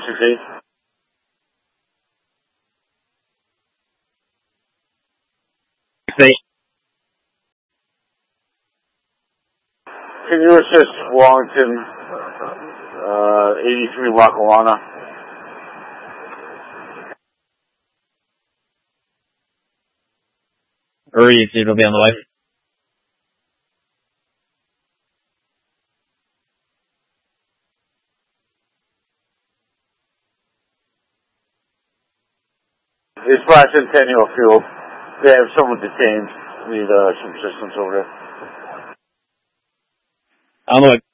68. Can you assist Wellington, 83 Lackawanna? Hurry, it'll be on the way. It's Bicentennial Field. They have someone detained. Need some assistance over there. On the way.